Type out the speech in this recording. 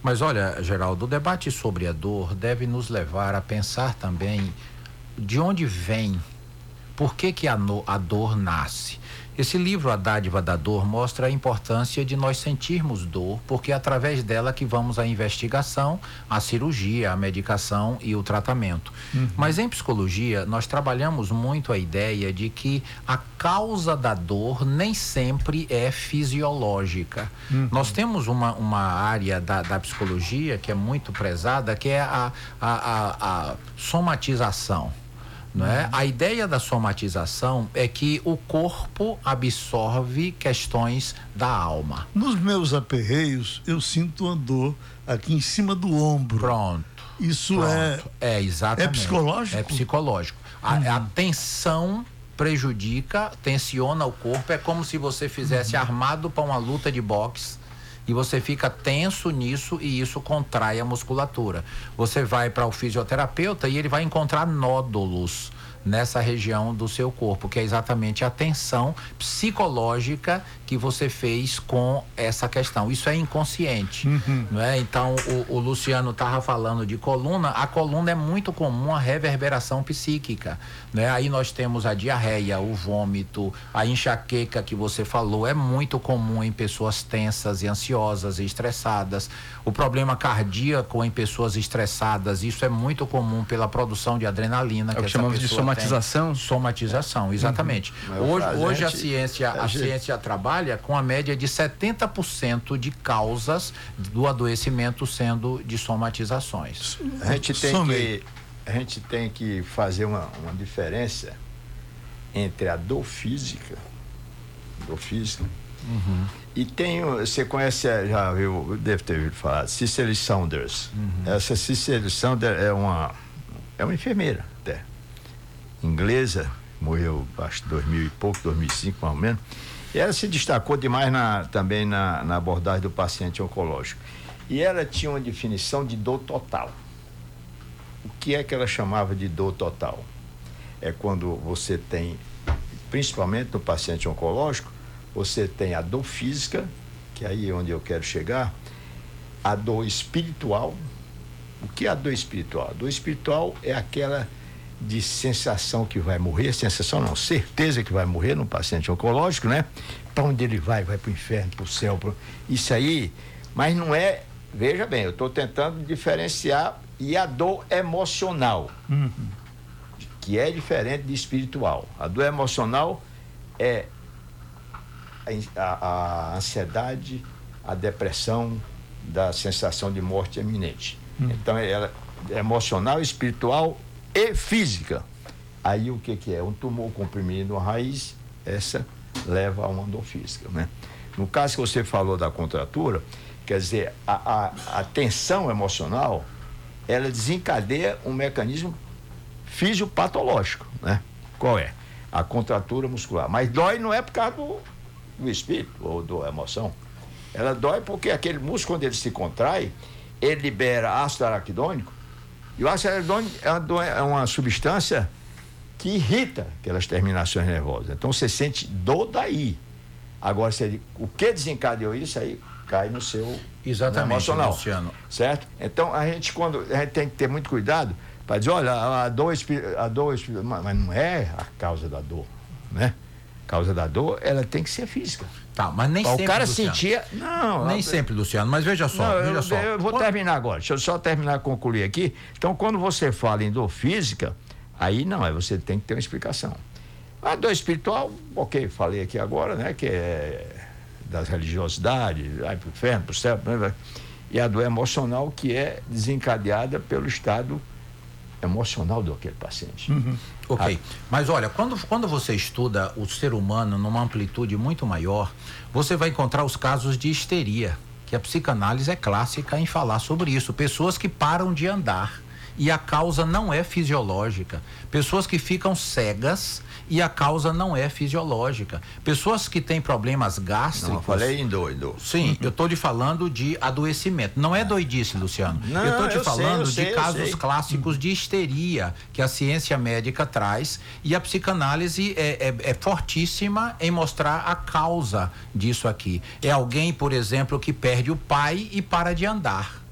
Mas olha, Geraldo, o debate sobre a dor deve nos levar a pensar também de onde vem, por que a dor nasce. Esse livro, A Dádiva da Dor, mostra a importância de nós sentirmos dor, porque é através dela que vamos à investigação, à cirurgia, à medicação e o tratamento. Mas em psicologia, nós trabalhamos muito a ideia de que a causa da dor nem sempre é fisiológica. Nós temos uma área da psicologia que é muito prezada, que é a somatização. Não é? A ideia da somatização é que o corpo absorve questões da alma. Nos meus aperreios, eu sinto uma dor aqui em cima do ombro. Pronto. Isso Pronto. É exatamente. É psicológico? É psicológico. A tensão prejudica, tensiona o corpo. É como se você fizesse armado para uma luta de boxe. E você fica tenso nisso e isso contrai a musculatura. Você vai para o fisioterapeuta e ele vai encontrar nódulos nessa região do seu corpo, que é exatamente a tensão psicológica que você fez com essa questão. Isso é inconsciente, não é? Então, o Luciano estava falando de coluna. A coluna é muito comum a reverberação psíquica, né? Aí nós temos a diarreia, o vômito, a enxaqueca que você falou, é muito comum em pessoas tensas e ansiosas e estressadas. O problema cardíaco em pessoas estressadas, isso é muito comum pela produção de adrenalina. É o que chamamos de somatização? Somatização, exatamente. Hoje a ciência trabalha com a média de 70% de causas do adoecimento sendo de somatizações. A gente tem que fazer uma diferença entre a dor física e você conhece, já viu, deve ter ouvido falar, Cicely Saunders. Essa Cicely Saunders é uma enfermeira até, inglesa, morreu acho que 2000 e pouco, 2005 mais ou menos, e ela se destacou demais também na abordagem do paciente oncológico, e ela tinha uma definição de dor total. O que é que ela chamava de dor total? É quando você tem, principalmente no paciente oncológico, você tem a dor física, que aí é onde eu quero chegar, a dor espiritual. O que é a dor espiritual? A dor espiritual é aquela de sensação que vai morrer, sensação não, certeza que vai morrer no paciente oncológico, né? Para onde ele vai para o inferno, para o céu, isso aí, mas não é, veja bem, eu estou tentando diferenciar, e a dor emocional, que é diferente de espiritual. A dor emocional é a ansiedade, a depressão, da sensação de morte iminente. Então ela é emocional, espiritual e física. Aí o que é? Um tumor comprimido, uma raiz, essa leva a uma dor física, né? No caso que você falou da contratura, quer dizer, a tensão emocional, ela desencadeia um mecanismo fisiopatológico, né? Qual é? A contratura muscular. Mas dói não é por causa do espírito ou da emoção. Ela dói porque aquele músculo, quando ele se contrai, ele libera ácido araquidônico, e o ácido araquidônico é uma substância que irrita aquelas terminações nervosas. Então você sente dor daí. Agora, o que desencadeou isso aí cai no seu emocional, Luciano. Certo? Então a gente tem que ter muito cuidado para dizer, olha, a dor mas não é a causa da dor, né? A causa da dor, ela tem que ser física. Tá, mas nem sempre, o cara Luciano. sentia... Não, nem sempre, Luciano, mas veja só, eu vou terminar agora, deixa eu só concluir aqui. Então, quando você fala em dor física, aí não, aí você tem que ter uma explicação. A dor espiritual, ok, falei aqui agora, né, que é das religiosidades, vai pro inferno, pro céu, e a dor emocional, que é desencadeada pelo estado emocional daquele paciente. Ok, mas olha, quando você estuda o ser humano numa amplitude muito maior, você vai encontrar os casos de histeria, que a psicanálise é clássica em falar sobre isso. Pessoas que param de andar e a causa não é fisiológica. Pessoas que ficam cegas e a causa não é fisiológica. Pessoas que têm problemas gástricos... Não, eu falei em dor. Sim, eu estou te falando de adoecimento. Não é doidice, Luciano. Eu estou te falando de casos clássicos de histeria que a ciência médica traz, e a psicanálise é fortíssima em mostrar a causa disso aqui. É alguém, por exemplo, que perde o pai e para de andar.